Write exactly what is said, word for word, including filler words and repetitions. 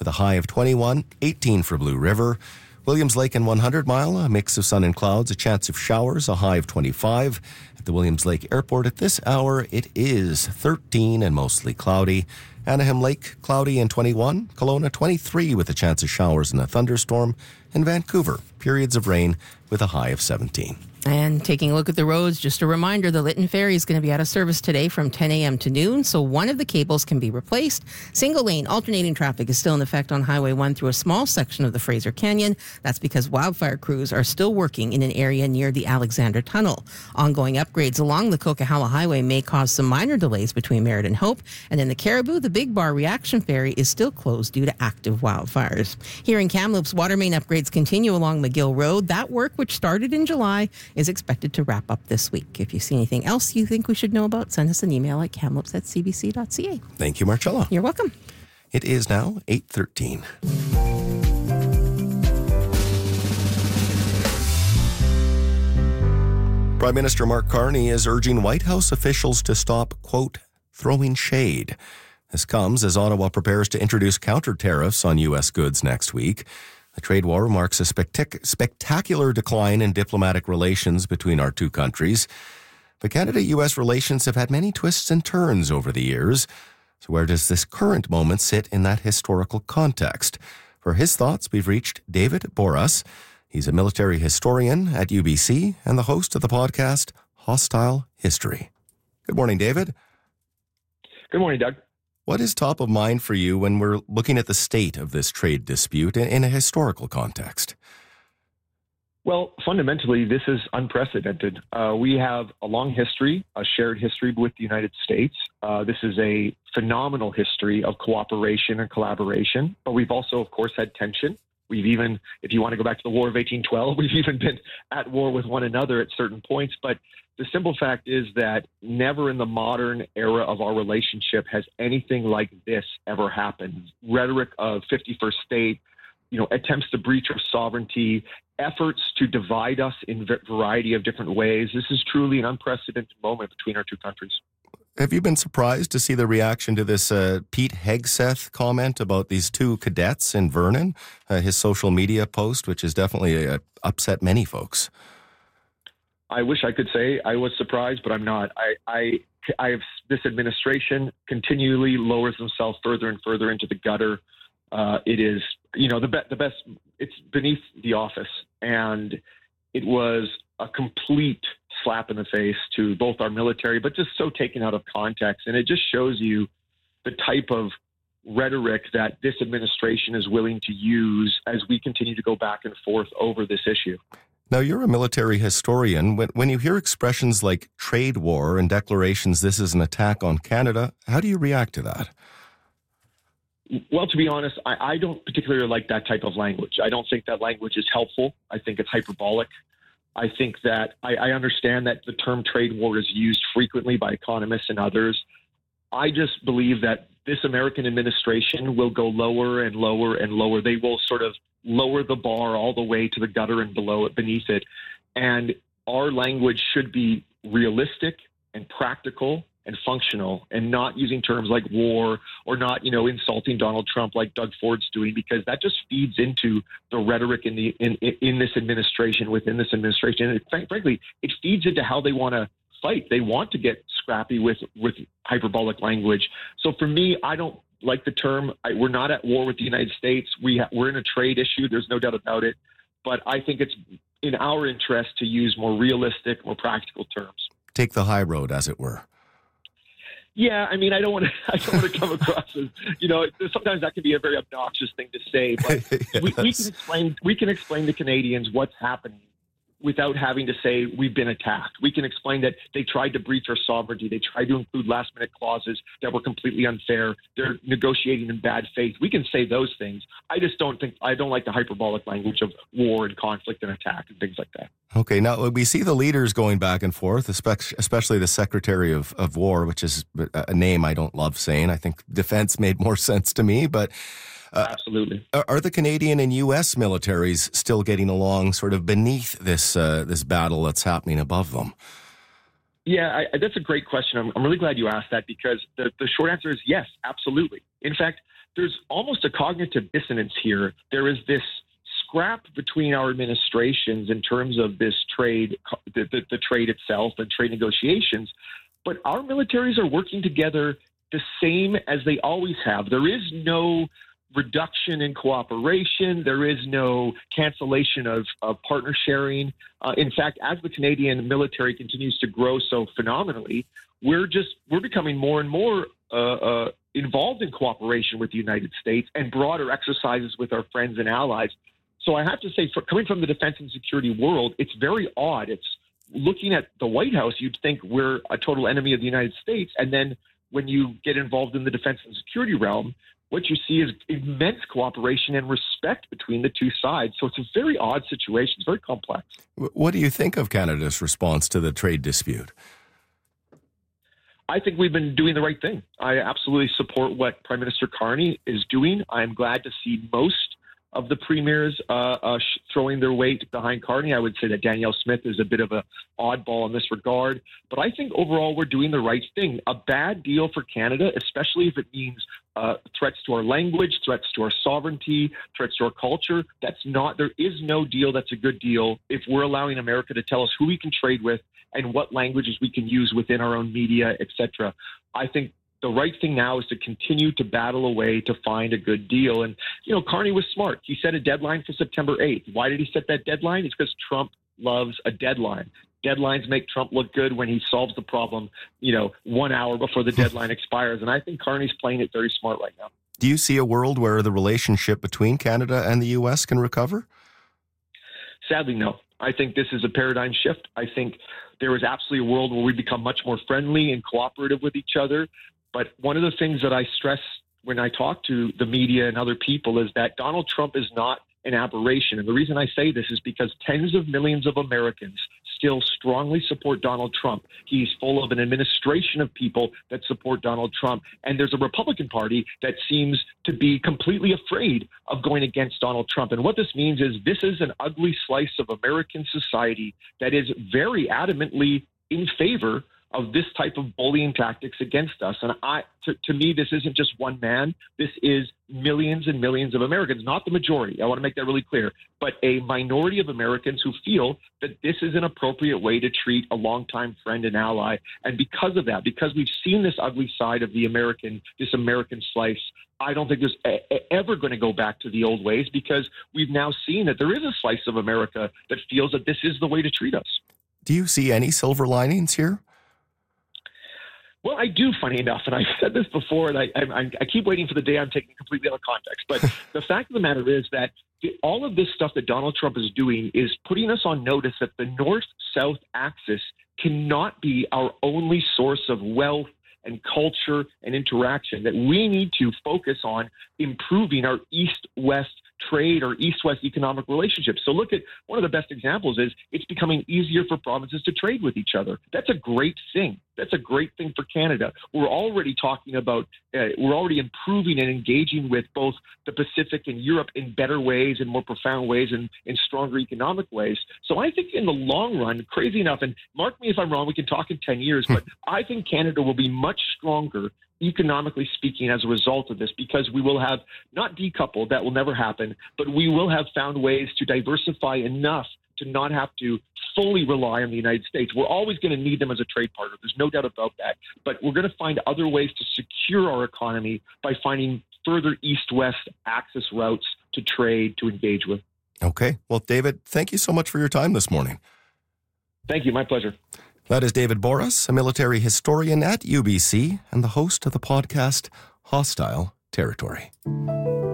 with a high of twenty-one, eighteen for Blue River. Williams Lake and one hundred Mile, a mix of sun and clouds, a chance of showers, a high of twenty-five. At the Williams Lake Airport at this hour, it is thirteen and mostly cloudy. Anaheim Lake, cloudy and twenty-one. Kelowna, twenty-three with a chance of showers and a thunderstorm. And Vancouver, periods of rain with a high of seventeen. And taking a look at the roads, just a reminder, the Lytton Ferry is going to be out of service today from ten a.m. to noon, so one of the cables can be replaced. Single lane alternating traffic is still in effect on Highway one through a small section of the Fraser Canyon. That's because wildfire crews are still working in an area near the Alexander Tunnel. Ongoing upgrades along the Coquihalla Highway may cause some minor delays between Merritt and Hope. And in the Caribou, the Big Bar Reaction Ferry is still closed due to active wildfires. Here in Kamloops, water main upgrades continue along McGill Road. That work, which started in July, is expected to wrap up this week. If you see anything else you think we should know about, send us an email at kamloops at c b c dot c a. Thank you, Marcella. You're welcome. It is now eight thirteen. Prime Minister Mark Carney is urging White House officials to stop, quote, throwing shade. This comes as Ottawa prepares to introduce counter tariffs on U S goods next week. The trade war marks a spectac- spectacular decline in diplomatic relations between our two countries. But Canada-U S relations have had many twists and turns over the years. So where does this current moment sit in that historical context? For his thoughts, we've reached David Borras. He's a military historian at U B C and the host of the podcast Hostile History. Good morning, David. Good morning, Doug. What is top of mind for you when we're looking at the state of this trade dispute in a historical context? Well, fundamentally, this is unprecedented. Uh, we have a long history, a shared history with the United States. Uh, this is a phenomenal history of cooperation and collaboration, but we've also, of course, had tension. We've even, if you want to go back to the War of eighteen twelve, we've even been at war with one another at certain points. But the simple fact is that never in the modern era of our relationship has anything like this ever happened. Rhetoric of fifty-first state, you know, attempts to breach our sovereignty, efforts to divide us in a variety of different ways. This is truly an unprecedented moment between our two countries. Have you been surprised to see the reaction to this uh, Pete Hegseth comment about these two cadets in Vernon, uh, his social media post, which has definitely uh, upset many folks? I wish I could say I was surprised, but I'm not. I, I, I have this administration continually lowers themselves further and further into the gutter. Uh, it is, you know, the, be- the best, it's beneath the office. And it was a complete slap in the face to both our military, but just so taken out of context. And it just shows you the type of rhetoric that this administration is willing to use as we continue to go back and forth over this issue. Now, you're a military historian. When, when you hear expressions like trade war and declarations this is an attack on Canada, how do you react to that? Well, to be honest, I, I don't particularly like that type of language. I don't think that language is helpful. I think it's hyperbolic. I think that I, I understand that the term trade war is used frequently by economists and others. I just believe that this American administration will go lower and lower and lower. They will sort of lower the bar all the way to the gutter and below it, beneath it. And our language should be realistic and practical and functional, and not using terms like war or not, you know, insulting Donald Trump like Doug Ford's doing, because that just feeds into the rhetoric in the in in this administration, within this administration. And it, frankly, it feeds into how they want to fight. They want to get scrappy with with hyperbolic language. So for me, I don't like the term. I, we're not at war with the United States. We ha- we're in a trade issue. There's no doubt about it. But I think it's in our interest to use more realistic, more practical terms. Take the high road, as it were. Yeah, I mean, I don't want to. I don't want to come across as, you know, sometimes that can be a very obnoxious thing to say. But yes. we, we can explain. We can explain to Canadians what's happening without having to say we've been attacked. We can explain that they tried to breach our sovereignty. They tried to include last-minute clauses that were completely unfair. They're negotiating in bad faith. We can say those things. I just don't think I don't like the hyperbolic language of war and conflict and attack and things like that. Okay, now we see the leaders going back and forth, especially the Secretary of, of War, which is a name I don't love saying. I think defense made more sense to me, but uh, absolutely. Are, are the Canadian and U S militaries still getting along sort of beneath this uh, this battle that's happening above them? Yeah, I, that's a great question. I'm, I'm really glad you asked that, because the, the short answer is yes, absolutely. In fact, there's almost a cognitive dissonance here. There is this scrap between our administrations in terms of this trade, the, the, the trade itself and trade negotiations, but our militaries are working together the same as they always have. There is no reduction in cooperation. There is no cancellation of, of partner sharing. Uh, in fact, as the Canadian military continues to grow so phenomenally, we're just we're becoming more and more uh, uh, involved in cooperation with the United States and broader exercises with our friends and allies. So I have to say, for, coming from the defense and security world, it's very odd. It's looking at the White House, you'd think we're a total enemy of the United States. And then when you get involved in the defense and security realm, what you see is immense cooperation and respect between the two sides. So it's a very odd situation. It's very complex. What do you think of Canada's response to the trade dispute? I think we've been doing the right thing. I absolutely support what Prime Minister Carney is doing. I'm glad to see most of the premiers uh, uh, sh- throwing their weight behind Carney. I would say that Danielle Smith is a bit of an oddball in this regard. But I think overall we're doing the right thing. A bad deal for Canada, especially if it means uh, threats to our language, threats to our sovereignty, threats to our culture. That's not, there is no deal that's a good deal if we're allowing America to tell us who we can trade with and what languages we can use within our own media, et cetera. I think the right thing now is to continue to battle away to find a good deal. And, you know, Carney was smart. He set a deadline for September eighth. Why did he set that deadline? It's because Trump loves a deadline. Deadlines make Trump look good when he solves the problem, you know, one hour before the deadline expires. And I think Carney's playing it very smart right now. Do you see a world where the relationship between Canada and the U S can recover? Sadly, no. I think this is a paradigm shift. I think there is absolutely a world where we become much more friendly and cooperative with each other. But one of the things that I stress when I talk to the media and other people is that Donald Trump is not an aberration. And the reason I say this is because tens of millions of Americans still strongly support Donald Trump. He's full of an administration of people that support Donald Trump. And there's a Republican Party that seems to be completely afraid of going against Donald Trump. And what this means is this is an ugly slice of American society that is very adamantly in favor of this type of bullying tactics against us. And I, to, to me, this isn't just one man. This is millions and millions of Americans, not the majority. I want to make that really clear, but a minority of Americans who feel that this is an appropriate way to treat a longtime friend and ally. And because of that, because we've seen this ugly side of the American, this American slice, I don't think there's a, a, ever going to go back to the old ways, because we've now seen that there is a slice of America that feels that this is the way to treat us. Do you see any silver linings here? Well, I do, funny enough, and I've said this before, and I, I, I keep waiting for the day I'm taking completely out of context. But the fact of the matter is that the, all of this stuff that Donald Trump is doing is putting us on notice that the north-south axis cannot be our only source of wealth and culture and interaction, that we need to focus on improving our east-west trade or east-west economic relationships. So look at one of the best examples is it's becoming easier for provinces to trade with each other. That's a great thing. That's a great thing for Canada. We're already talking about, uh, we're already improving and engaging with both the Pacific and Europe in better ways and more profound ways and in stronger economic ways. So I think in the long run, crazy enough, and mark me if I'm wrong, we can talk in ten years, but I think Canada will be much stronger economically speaking as a result of this, because we will have not decoupled, that will never happen, but we will have found ways to diversify enough to not have to fully rely on the United States. We're always going to need them as a trade partner. There's no doubt about that. But we're going to find other ways to secure our economy by finding further east-west axis routes to trade, to engage with. Okay. Well, David, thank you so much for your time this morning. Thank you. My pleasure. That is David Borys, a military historian at U B C and the host of the podcast Hostile Territory.